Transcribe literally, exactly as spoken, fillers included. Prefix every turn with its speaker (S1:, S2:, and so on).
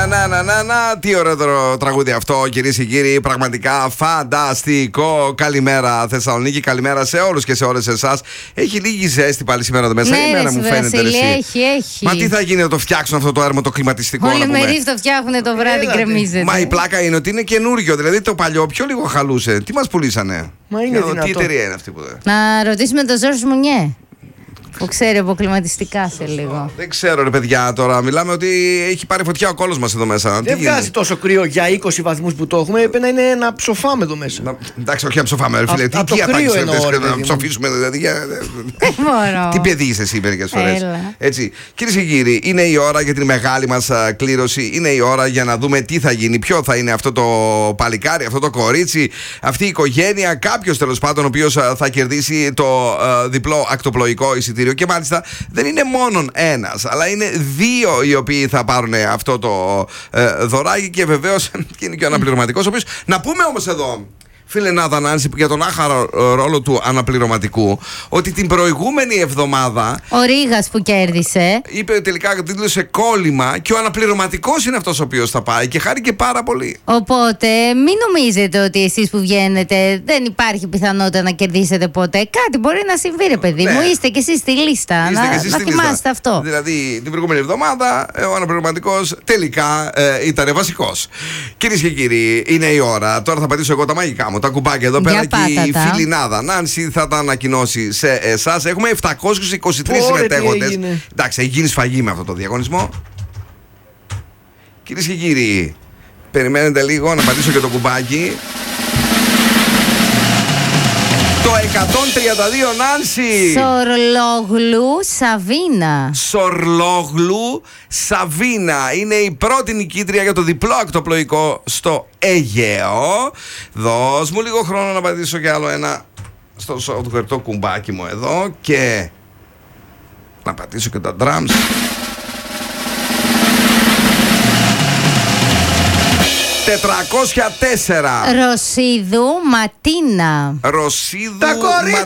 S1: να, να, να, να. Τι ωραίο τραγούδι αυτό, κυρίες και κύριοι. Πραγματικά φανταστικό. Καλημέρα Θεσσαλονίκη, καλημέρα σε όλους και σε όλες εσάς. Έχει λίγη ζέστη πάλι σήμερα εδώ μέσα.
S2: Ναι,
S1: Εμένα μου φαίνεται.
S2: Έχει, έχει.
S1: Μα τι θα γίνει να το φτιάξουν αυτό το έρμο το κλιματιστικό?
S2: Όλοι μερίς το φτιάχνουν το βράδυ, γκρεμίζεται.
S1: Μα η πλάκα είναι ότι είναι καινούριο. Δηλαδή το παλιό πιο λίγο χαλούσε. Τι μας πουλήσανε?
S3: Μα είναι δυνατό.
S1: Τι εταιρεία είναι αυτή που δεν.
S2: Να ρωτήσουμε τον Ζόρζ Μουνιέ, που ξέρει από κλιματιστικά σε λίγο.
S1: Δεν ξέρω, ρε παιδιά, τώρα μιλάμε ότι έχει πάρει φωτιά ο κόλος μας εδώ μέσα.
S3: Δεν βγάζει τόσο κρύο για είκοσι βαθμούς που το έχουμε. Πρέπει να είναι να ψοφάμε εδώ μέσα.
S1: Να, εντάξει, όχι να ψοφάμε, ρε φίλε. Τι
S3: κρύο
S1: ατάξει να ψοφήσουμε, δηλαδή. Τι παιδί είσαι εσύ μερικές φορές. Έτσι. Κυρίες και κύριοι, είναι η ώρα για την μεγάλη μας κλήρωση. Είναι η ώρα για να δούμε τι θα γίνει. Ποιο θα είναι αυτό το παλικάρι, αυτό το κορίτσι, αυτή η οικογένεια. Κάποιος τέλος πάντων ο οποίος θα κερδίσει το διπλό ακτοπλοϊκό εισιτήριο. Και μάλιστα δεν είναι μόνον ένας, αλλά είναι δύο οι οποίοι θα πάρουν αυτό το ε, δωράκι. Και βεβαίως είναι και ο αναπληρωματικός, ο οποίος, να πούμε όμως εδώ, φίλε Νάδα Νάνση, για τον άχαρο ρόλο του αναπληρωματικού, ότι την προηγούμενη εβδομάδα
S2: ο Ρήγας που κέρδισε
S1: είπε τελικά ότι δήλωσε κόλλημα και ο αναπληρωματικός είναι αυτός ο οποίος θα πάει και χάρηκε πάρα πολύ.
S2: Οπότε μην νομίζετε ότι εσείς που βγαίνετε δεν υπάρχει πιθανότητα να κερδίσετε ποτέ. Κάτι μπορεί να συμβεί, ρε παιδί
S1: Ναι.
S2: μου. Είστε κι εσείς στη λίστα.
S1: Είστε
S2: Να,
S1: και εσείς
S2: να
S1: στη
S2: θυμάστε
S1: λίστα.
S2: αυτό.
S1: Δηλαδή την προηγούμενη εβδομάδα ε, ο αναπληρωματικός τελικά ε, ήταν βασικός. Κυρίες και κύριοι, είναι η ώρα. Τώρα θα πατήσω εγώ τα μαγικά μου, τα κουμπάκια εδώ πέρα, και η φίλη Νάδα Νάνση θα τα ανακοινώσει σε εσάς. Έχουμε επτακόσιους είκοσι τρεις συμμετέχοντες. Εντάξει, έχει γίνει σφαγή με αυτό το διαγωνισμό. Κυρίες και κύριοι, περιμένετε λίγο να πατήσω και το κουμπάκι. Το εκατόν τριάντα δύο, Νάνση.
S2: Σορλόγλου Σαβίνα.
S1: Σορλόγλου Σαβίνα είναι η πρώτη νικήτρια για το διπλό ακτοπλοϊκό στο Αιγαίο. Δώσ' μου λίγο χρόνο να πατήσω κι άλλο ένα στο σοβαρό κουμπάκι μου εδώ και να πατήσω και τα drums. τετρακόσια τέσσερα.
S2: Ρωσίδου Ματίνα.
S1: Ρωσίδου
S3: Τα κορίτσια